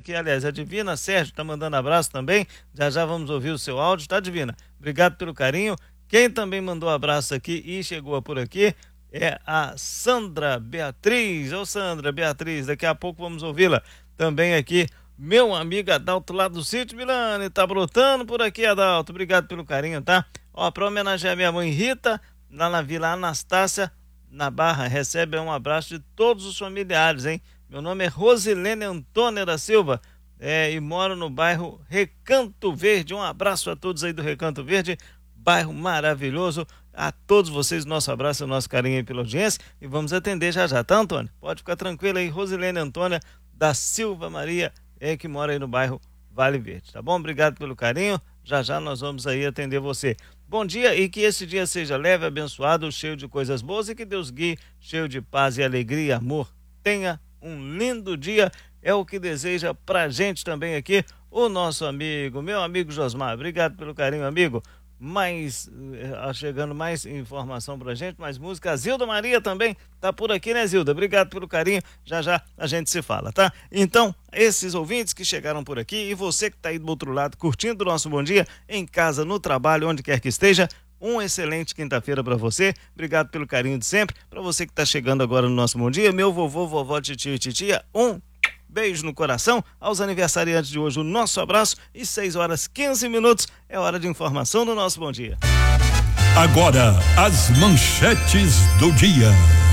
aqui, aliás, a Divina Sérgio tá mandando abraço também, já vamos ouvir o seu áudio, tá, Divina? Obrigado pelo carinho. Quem também mandou abraço aqui e chegou por aqui é a Sandra Beatriz. Ô Sandra Beatriz, daqui a pouco vamos ouvi-la. Também aqui, meu amigo Adalto lá do Sítio Milani, tá brotando por aqui, Adalto, obrigado pelo carinho, tá? Ó, pra homenagear minha mãe Rita, lá na Vila Anastácia, na Barra, recebe um abraço de todos os familiares, hein? Meu nome é Rosilene Antônia da Silva, e moro no bairro Recanto Verde. Um abraço a todos aí do Recanto Verde, bairro maravilhoso. A todos vocês, nosso abraço e nosso carinho aí pela audiência, e vamos atender já, tá, Antônio? Pode ficar tranquilo aí, Rosilene Antônia da Silva Maria, que mora aí no bairro Vale Verde, tá bom? Obrigado pelo carinho, já nós vamos aí atender você. Bom dia e que esse dia seja leve, abençoado, cheio de coisas boas e que Deus guie, cheio de paz e alegria e amor. Tenha um lindo dia, é o que deseja pra gente também aqui o nosso amigo, meu amigo Josmar. Obrigado pelo carinho, amigo. Chegando mais informação pra gente, mais música. A Zilda Maria também tá por aqui, né, Zilda? Obrigado pelo carinho, já a gente se fala, tá? Então, esses ouvintes que chegaram por aqui e você que tá aí do outro lado curtindo o nosso Bom Dia, em casa, no trabalho, onde quer que esteja, uma excelente quinta-feira para você. Obrigado pelo carinho de sempre. Para você que tá chegando agora no nosso Bom Dia, meu vovô, vovó, titio e titia, beijo no coração. Aos aniversariantes de hoje, o nosso abraço. E 6h15 é hora de informação do nosso Bom Dia. Agora, as manchetes do dia.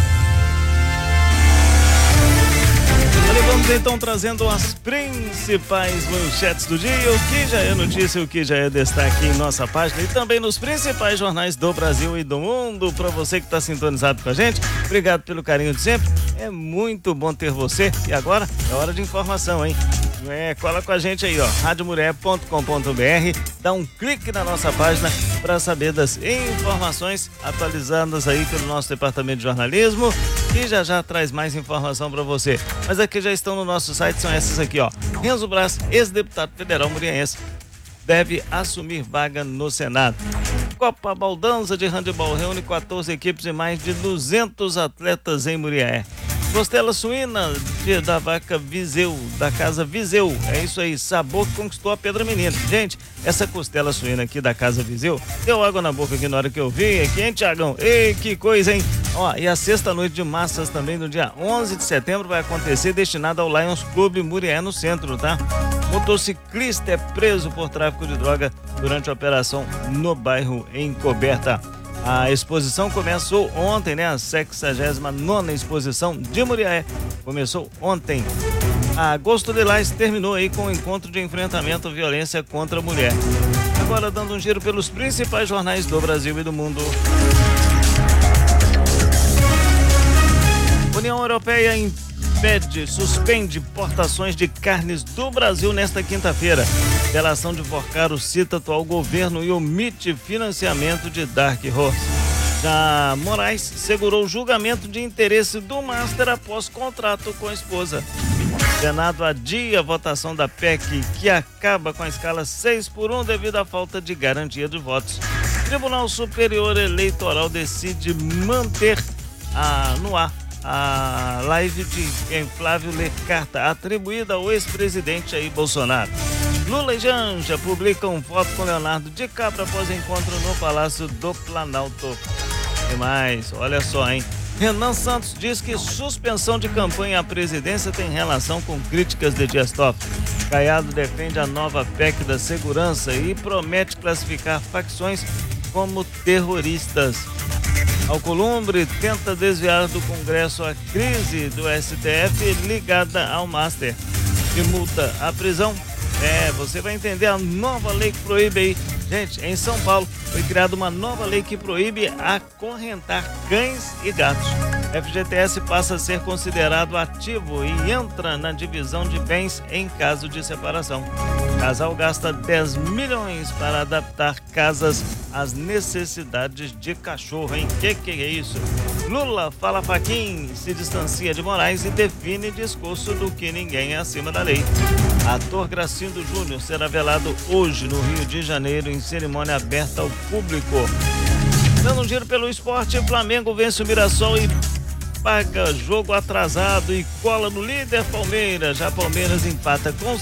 Vamos então trazendo as principais manchetes do dia, o que já é notícia, o que já é destaque em nossa página e também nos principais jornais do Brasil e do mundo. Para você que está sintonizado com a gente, obrigado pelo carinho de sempre, é muito bom ter você. E agora é hora de informação, hein? Cola com a gente aí, ó, radiomulher.com.br, dá um clique na nossa página para saber das informações atualizadas aí pelo nosso departamento de jornalismo, que já traz mais informação para você. Mas aqui já estão no nosso site, são essas aqui, ó. Renzo Braz, ex-deputado federal muriense, deve assumir vaga no Senado. Copa Baldança de handebol reúne 14 equipes e mais de 200 atletas em Muriaé. Costela suína da vaca Viseu, da casa Viseu. É isso aí, sabor que conquistou a Pedra Menina. Gente, essa costela suína aqui da casa Viseu deu água na boca aqui na hora que eu vi aqui, hein, Tiagão? Ei, que coisa, hein? Ó, e a sexta noite de massas também no dia 11 de setembro vai acontecer, destinada ao Lions Clube Murié no centro, tá? Motociclista é preso por tráfico de droga durante a operação no bairro Encoberta. A exposição começou ontem, né? A 69ª exposição de Muriaé começou ontem. A Agosto Lilás terminou aí com o encontro de enfrentamento à violência contra a mulher. Agora dando um giro pelos principais jornais do Brasil e do mundo. União Europeia suspende importações de carnes do Brasil nesta quinta-feira. Delação de Porcaro cita atual governo e omite financiamento de Dark Horse. Já Moraes segurou julgamento de interesse do Master após contrato com a esposa. Senado adia a votação da PEC que acaba com a escala 6-1 devido à falta de garantia de votos. Tribunal Superior Eleitoral decide manter no ar a live de Flávio Lecarta, atribuída ao ex-presidente Jair Bolsonaro. Lula e Janja publicam foto com Leonardo DiCaprio após encontro no Palácio do Planalto. E mais, olha só, hein? Renan Santos diz que suspensão de campanha à presidência tem relação com críticas de Dias Toffoli. Caiado defende a nova PEC da segurança e promete classificar facções como terroristas. Alcolumbre tenta desviar do Congresso a crise do STF ligada ao Master. De multa à prisão. Você vai entender a nova lei que proíbe aí. Gente, em São Paulo foi criada uma nova lei que proíbe acorrentar cães e gatos. FGTS passa a ser considerado ativo e entra na divisão de bens em caso de separação. Casal gasta 10 milhões para adaptar casas às necessidades de cachorro, hein? Que é isso? Lula fala Fachin, se distancia de Moraes e define discurso do que ninguém é acima da lei. Ator Gracindo Júnior será velado hoje no Rio de Janeiro em cerimônia aberta ao público. Dando um giro pelo esporte, o Flamengo vence o Mirassol e paga jogo atrasado e cola no líder Palmeiras. Já Palmeiras empata com